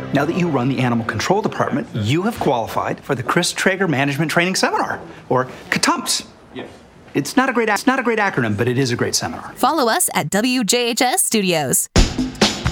Now that you run the Animal Control Department, you have qualified for the Chris Traeger Management Training Seminar, or CATUMPS. Yes. It's not a great acronym, but it is a great seminar. Follow us at WJHS Studios.